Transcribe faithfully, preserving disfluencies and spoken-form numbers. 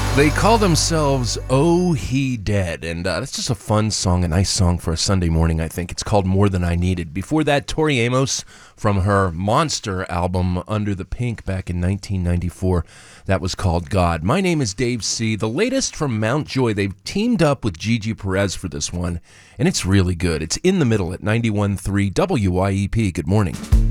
They call themselves Oh He Dead, and uh, that's just a fun song, a nice song for a Sunday morning, I think. It's called More Than I Needed. Before that, Tori Amos from her Monster album Under the Pink back in nineteen ninety-four. That was called God. My name is Dave C. The latest from Mount Joy, they've teamed up with Gigi Perez for this one, and it's really good. It's In the Middle at ninety-one point three W Y E P. Good morning.